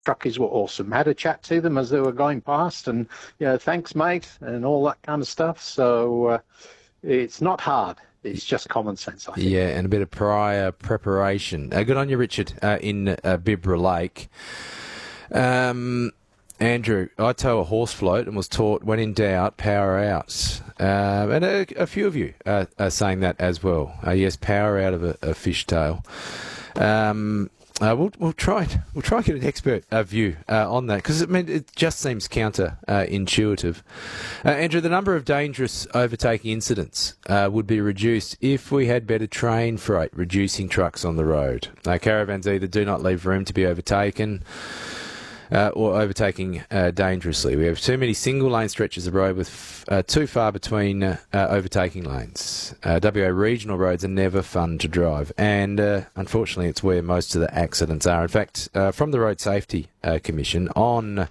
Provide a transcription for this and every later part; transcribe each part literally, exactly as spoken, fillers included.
truckies were awesome. Had a chat to them as they were going past, and you know, thanks, mate, and all that kind of stuff. So uh, it's not hard. It's just common sense, I think. Yeah, and a bit of prior preparation. Uh, good on you, Richard, uh, in uh, Bibra Lake. Um, Andrew, I tow a horse float and was taught, when in doubt, power out. Um, and a, a few of you uh, are saying that as well. Uh, yes, power out of a, a fishtail. Um, uh, we'll, we'll try and, we'll try and get an expert uh, view uh, on that, because it, I mean, it just seems counter-intuitive. Uh, uh, Andrew, the number of dangerous overtaking incidents uh, would be reduced if we had better train freight reducing trucks on the road. Uh, caravans either do not leave room to be overtaken uh, or overtaking uh, dangerously. We have too many single-lane stretches of road with f- uh, too far between uh, uh, overtaking lanes. Uh, W A regional roads are never fun to drive, and uh, unfortunately it's where most of the accidents are. In fact, uh, from the Road Safety uh, Commission on...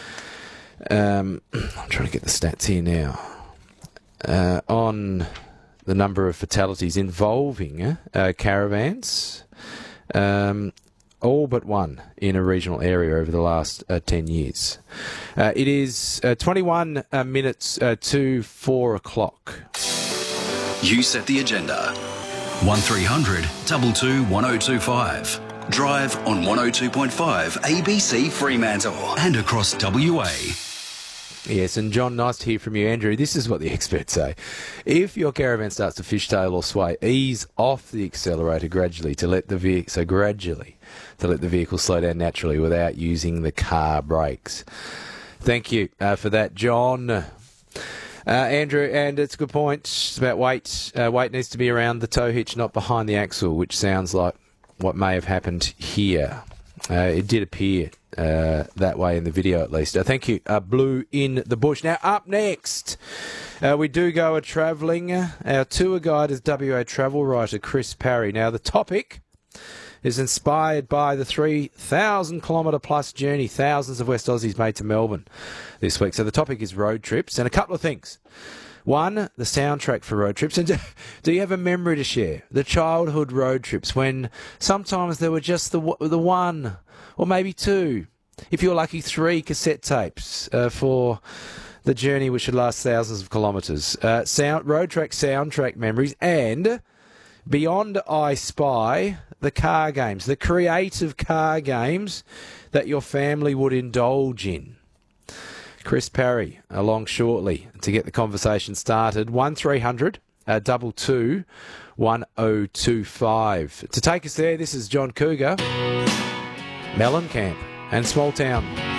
Um, I'm trying to get the stats here now. Uh, on the number of fatalities involving uh, caravans, um, all but one in a regional area over the last uh, ten years. Uh, it is uh, twenty-one uh, minutes uh, to four o'clock. You set the agenda. one three hundred two two one oh two five. Drive on one oh two point five A B C Fremantle and across W A. Yes, and John, nice to hear from you. Andrew, this is what the experts say. If your caravan starts to fishtail or sway, ease off the accelerator gradually to let the vehicle, so gradually, to let the vehicle slow down naturally without using the car brakes. Thank you uh, for that, John. Uh, Andrew, and it's a good point. It's about weight. Uh, weight needs to be around the tow hitch, not behind the axle, which sounds like what may have happened here. Uh, it did appear uh, that way in the video, at least. Uh, thank you, uh, Blue in the Bush. Now, up next, uh, we do go a travelling. Our tour guide is W A travel writer Chris Parry. Now, the topic is inspired by the three thousand kilometre plus journey thousands of West Aussies made to Melbourne this week. So the topic is road trips, and a couple of things. One, the soundtrack for road trips. And do, do you have a memory to share? The childhood road trips when sometimes there were just the the one or maybe two, if you're lucky, three cassette tapes uh, for the journey which should last thousands of kilometres. Uh, sound, road track soundtrack memories, and beyond I Spy, the car games, the creative car games that your family would indulge in. Chris Parry along shortly to get the conversation started. one three hundred two two one oh two five. To take us there, this is John Cougar, Mellencamp and Small Town.